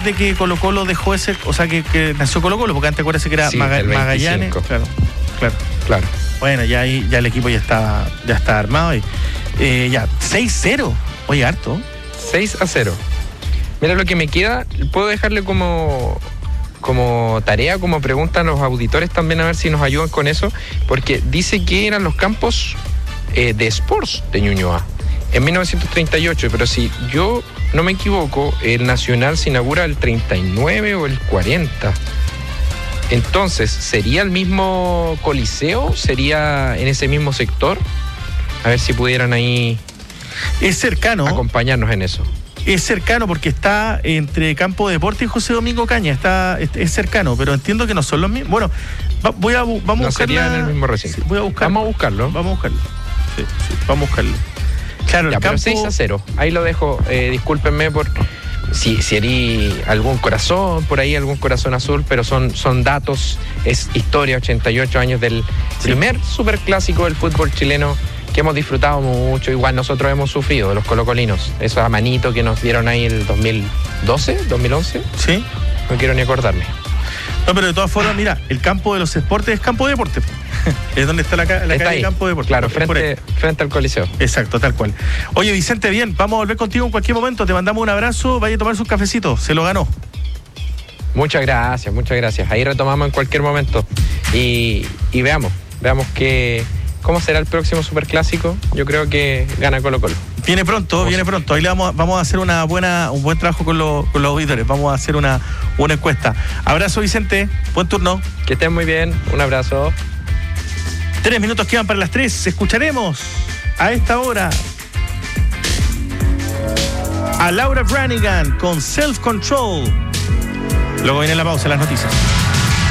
de que Colo-Colo dejó ese, o sea, que nació Colo-Colo, porque antes acuérdese que era Magallanes. Claro. Bueno, ya el equipo ya está armado. Ya, 6-0. Oye, harto. 6-0. Mira, lo que me queda, puedo dejarle como tarea, como pregunta a los auditores también, a ver si nos ayudan con eso, porque dice que eran los campos de Sports de Ñuñoa en 1938, pero si yo no me equivoco, el Nacional se inaugura el 39 o el 40. Entonces, ¿sería el mismo Coliseo? ¿Sería en ese mismo sector? A ver si pudieran ahí... Es cercano. Acompañarnos en eso. Es cercano porque está entre Campo de Deporte y José Domingo Caña. Es cercano, pero entiendo que no son los mismos. Bueno, vamos a buscarlo. No sería en el mismo recinto. Sí, vamos a buscarlo. Sí, vamos a buscarlo. Claro, ya, el campo... pero 6-0. Ahí lo dejo. Discúlpenme por... Si herí algún corazón, por ahí algún corazón azul, pero son datos, es historia, 88 años del primer superclásico del fútbol chileno que hemos disfrutado mucho. Igual nosotros hemos sufrido de los colocolinos, esos a manito que nos dieron ahí el 2012, 2011. Sí. No quiero ni acordarme. No, pero de todas formas, mira, el campo de los deportes es Campo de Deporte. Es donde está la calle ahí. Campo de Deporte. Claro, frente al Coliseo. Exacto, tal cual. Oye, Vicente, bien, vamos a volver contigo en cualquier momento. Te mandamos un abrazo, vaya a tomar sus cafecitos. Se lo ganó. Muchas gracias. Ahí retomamos en cualquier momento. Y veamos cómo será el próximo superclásico. Yo creo que gana Colo-Colo. Viene pronto. Ahí vamos a hacer un buen trabajo con los auditores. Vamos a hacer una encuesta. Abrazo, Vicente. Buen turno. Que estén muy bien. Un abrazo. 3 minutos quedan para las 3. Escucharemos a esta hora a Laura Branigan con Self Control. Luego viene la pausa, las noticias.